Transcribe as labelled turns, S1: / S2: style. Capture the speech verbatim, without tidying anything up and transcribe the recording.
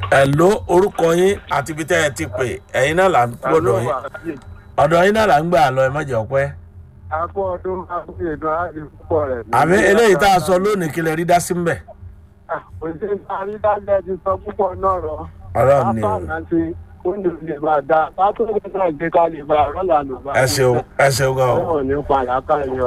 S1: ẹ ló orúkọ yín àti ibi tẹ́ ẹ ti pè ẹ̀yin náà là ń gbọ́dọ̀ yín ọ̀dọ̀ yín náà là ń gbà lọ ẹ má jẹ́ ọpẹ́.
S2: akọ ọdún akúnyè ìdùn àti púpọ̀ rẹ̀.
S1: àmì eléyìí tá a sọ lónìí kí lè rí dá sí ń bẹ̀.
S2: kò sí àrídájẹ́ ti sọ púpọ̀ náà rọ.
S1: ọlọ́run ni o.
S2: àti oúnjẹ lè máa da pátó nígbà gbé ká lè bá rọ́là lò bá.
S1: ẹ ṣeun ẹ ṣeun gan o.
S2: ọlọ́run ní pa àyàká yẹn.